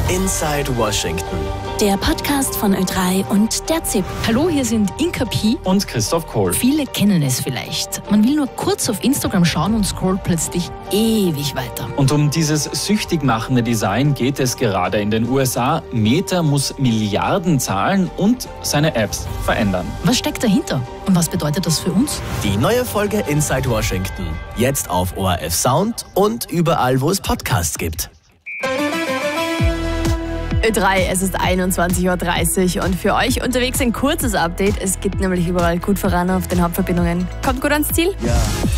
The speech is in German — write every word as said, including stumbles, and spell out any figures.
Inside Washington. Der Podcast von Ö drei und der Z I P. Hallo, hier sind Inka Pi und Christoph Kohl. Viele kennen es vielleicht. Man will nur kurz auf Instagram schauen und scrollt plötzlich ewig weiter. Und um dieses süchtig machende Design geht es gerade in den U S A. Meta muss Milliarden zahlen und seine Apps verändern. Was steckt dahinter und was bedeutet das für uns? Die neue Folge Inside Washington. Jetzt auf O R F Sound und überall, wo es Podcasts gibt. Ö drei, es ist einundzwanzig Uhr dreißig und für euch unterwegs ein kurzes Update. Es geht nämlich überall gut voran auf den Hauptverbindungen. Kommt gut ans Ziel? Ja.